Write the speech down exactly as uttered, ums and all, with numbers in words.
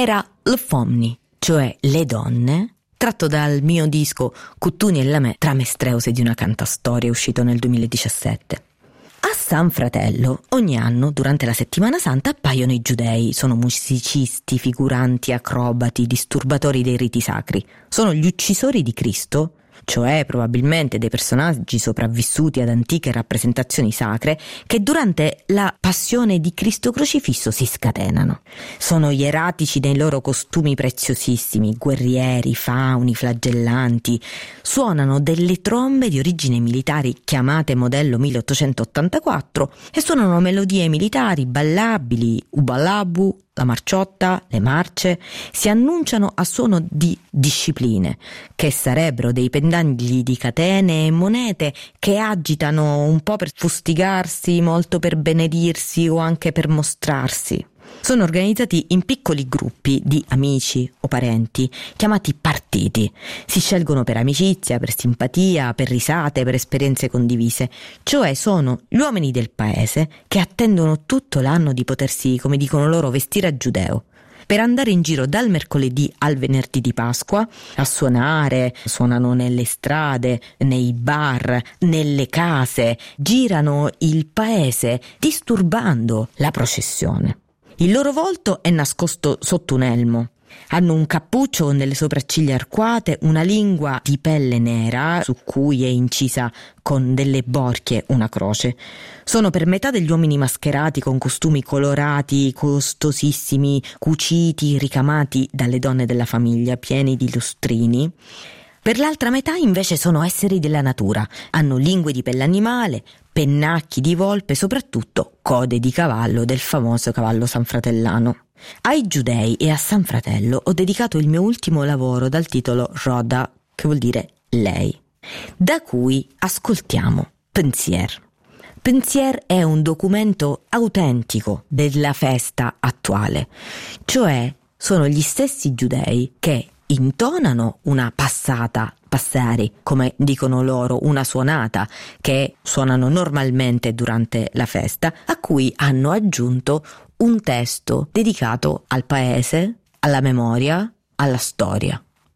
era l'Fomni, cioè le donne, tratto dal mio disco Cuttuni e Lamè tra mestreuse di una cantastoria, uscito nel duemiladiciassette. A San Fratello ogni anno durante la settimana santa appaiono i giudei, sono musicisti, figuranti, acrobati, disturbatori dei riti sacri, sono gli uccisori di Cristo, cioè probabilmente dei personaggi sopravvissuti ad antiche rappresentazioni sacre che durante la passione di Cristo crocifisso si scatenano. Sono ieratici nei loro costumi preziosissimi, guerrieri, fauni, flagellanti, suonano delle trombe di origine militari chiamate modello milleottocentottantaquattro e suonano melodie militari ballabili, ubalabu, la marciotta, le marce, si annunciano a suono di discipline, che sarebbero dei pendagli di catene e monete che agitano un po' per fustigarsi, molto per benedirsi o anche per mostrarsi. Sono organizzati in piccoli gruppi di amici o parenti, chiamati partiti. Si scelgono per amicizia, per simpatia, per risate, per esperienze condivise. Cioè sono gli uomini del paese che attendono tutto l'anno di potersi, come dicono loro, vestire a giudeo, per andare in giro dal mercoledì al venerdì di Pasqua a suonare, suonano nelle strade, nei bar, nelle case, girano il paese disturbando la processione. Il loro volto è nascosto sotto un elmo. Hanno un cappuccio con delle sopracciglia arcuate, una lingua di pelle nera su cui è incisa con delle borchie una croce. Sono per metà degli uomini mascherati con costumi colorati, costosissimi, cuciti, ricamati dalle donne della famiglia, pieni di lustrini. Per l'altra metà invece sono esseri della natura, hanno lingue di pelle animale, pennacchi di volpe, soprattutto code di cavallo del famoso cavallo sanfratellano. Ai giudei e a San Fratello ho dedicato il mio ultimo lavoro dal titolo Roda, che vuol dire lei, da cui ascoltiamo Pensier. Pensier è un documento autentico della festa attuale, cioè sono gli stessi giudei che intonano una passata, passari, come dicono loro, una suonata che suonano normalmente durante la festa, a cui hanno aggiunto un testo dedicato al paese, alla memoria, alla storia.